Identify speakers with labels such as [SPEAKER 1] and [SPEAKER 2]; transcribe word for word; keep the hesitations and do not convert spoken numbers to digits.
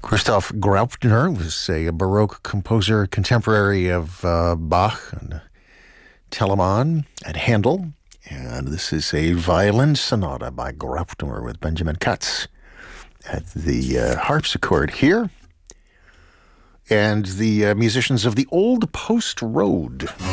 [SPEAKER 1] Christoph Graupner was a Baroque composer, contemporary of uh, Bach and Telemann and Handel. And this is a violin sonata by Graupner with Benjamin Katz at the uh, harpsichord here. And the uh, musicians of the Old Post Road